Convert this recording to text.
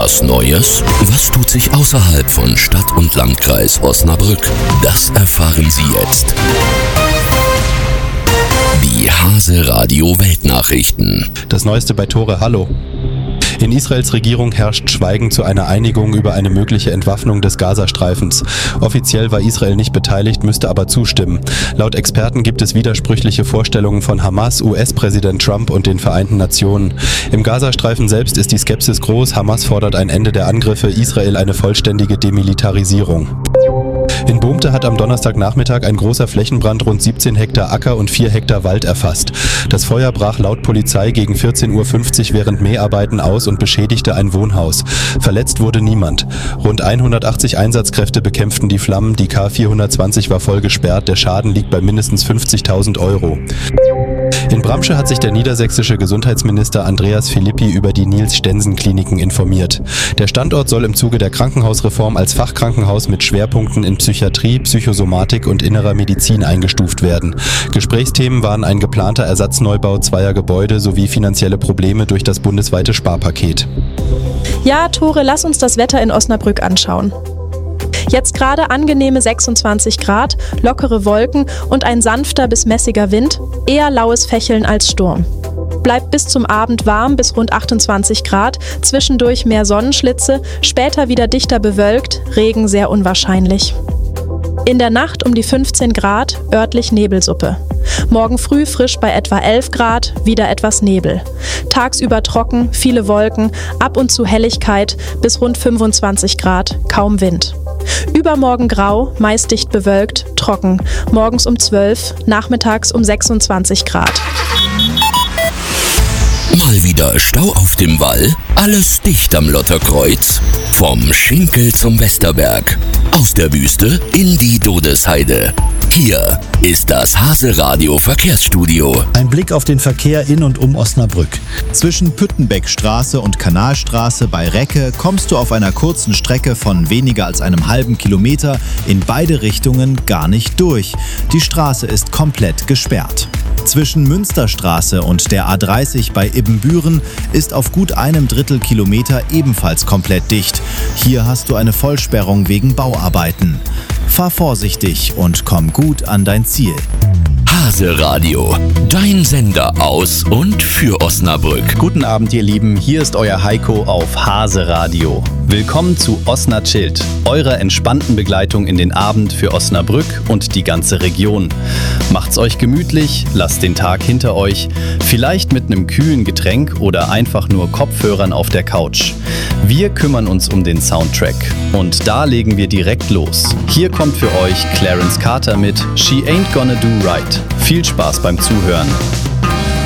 Was Neues? Was tut sich außerhalb von Stadt und Landkreis Osnabrück? Das erfahren Sie jetzt. Die Hase Radio Weltnachrichten. Das Neueste bei Tore Hallo. In Israels Regierung herrscht Schweigen zu einer Einigung über eine mögliche Entwaffnung des Gazastreifens. Offiziell war Israel nicht beteiligt, müsste aber zustimmen. Laut Experten gibt es widersprüchliche Vorstellungen von Hamas, US-Präsident Trump und den Vereinten Nationen. Im Gazastreifen selbst ist die Skepsis groß. Hamas fordert ein Ende der Angriffe, Israel eine vollständige Demilitarisierung. In Boomte hat am Donnerstagnachmittag ein großer Flächenbrand rund 17 Hektar Acker und 4 Hektar Wald erfasst. Das Feuer brach laut Polizei gegen 14:50 Uhr während Mäharbeiten aus und beschädigte ein Wohnhaus. Verletzt wurde niemand. Rund 180 Einsatzkräfte bekämpften die Flammen. Die K420 war voll gesperrt. Der Schaden liegt bei mindestens 50.000 Euro. In Bramsche hat sich der niedersächsische Gesundheitsminister Andreas Philippi über die Niels-Stensen-Kliniken informiert. Der Standort soll im Zuge der Krankenhausreform als Fachkrankenhaus mit Schwerpunkten in Psychiatrie, Psychosomatik und innerer Medizin eingestuft werden. Gesprächsthemen waren ein geplanter Ersatzneubau zweier Gebäude sowie finanzielle Probleme durch das bundesweite Sparpaket. Ja, Tore, lass uns das Wetter in Osnabrück anschauen. Jetzt gerade angenehme 26 Grad, lockere Wolken und ein sanfter bis mäßiger Wind, eher laues Fächeln als Sturm. Bleibt bis zum Abend warm bis rund 28 Grad, zwischendurch mehr Sonnenschlitze, später wieder dichter bewölkt, Regen sehr unwahrscheinlich. In der Nacht um die 15 Grad, örtlich Nebelsuppe. Morgen früh frisch bei etwa 11 Grad, wieder etwas Nebel. Tagsüber trocken, viele Wolken, ab und zu Helligkeit bis rund 25 Grad, kaum Wind. Übermorgen grau, meist dicht bewölkt, trocken. Morgens um 12, nachmittags um 26 Grad. Mal wieder Stau auf dem Wall? Alles dicht am Lotterkreuz. Vom Schinkel zum Westerberg. Aus der Wüste in die Dodesheide. Hier ist das Hase Radio Verkehrsstudio. Ein Blick auf den Verkehr in und um Osnabrück. Zwischen Püttenbeckstraße und Kanalstraße bei Recke kommst du auf einer kurzen Strecke von weniger als einem halben Kilometer in beide Richtungen gar nicht durch. Die Straße ist komplett gesperrt. Zwischen Münsterstraße und der A30 bei Ibbenbüren ist auf gut einem Drittel Kilometer ebenfalls komplett dicht. Hier hast du eine Vollsperrung wegen Bauarbeiten. Fahr vorsichtig und komm gut an dein Ziel. Hase Radio, dein Sender aus und für Osnabrück. Guten Abend, ihr Lieben, hier ist euer Heiko auf Hase Radio. Willkommen zu Osna Chillt, eurer entspannten Begleitung in den Abend für Osnabrück und die ganze Region. Macht's euch gemütlich, lasst den Tag hinter euch, vielleicht mit einem kühlen Getränk oder einfach nur Kopfhörern auf der Couch. Wir kümmern uns um den Soundtrack und da legen wir direkt los. Hier kommt für euch Clarence Carter mit She Ain't Gonna Do Right. Viel Spaß beim Zuhören.